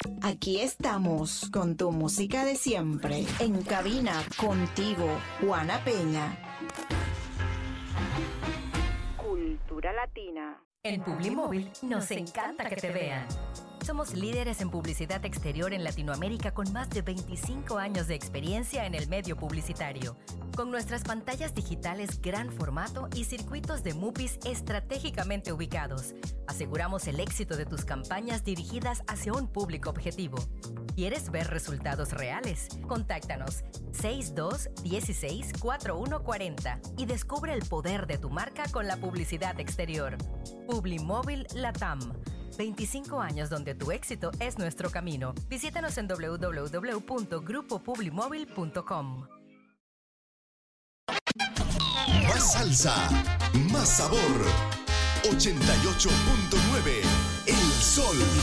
Aquí estamos con tu música de siempre. En cabina contigo, Juana Peña. Cultura Latina. En Publimóvil nos encanta que te vean. Somos líderes en publicidad exterior en Latinoamérica con más de 25 años de experiencia en el medio publicitario. Con nuestras pantallas digitales gran formato y circuitos de MUPIs estratégicamente ubicados, aseguramos el éxito de tus campañas dirigidas hacia un público objetivo. ¿Quieres ver resultados reales? Contáctanos 6216-4140 y descubre el poder de tu marca con la publicidad exterior. Publimóvil Latam. 25 años donde tu éxito es nuestro camino. Visítanos en www.grupopublimóvil.com. Más salsa, más sabor. 88.9 El Sol.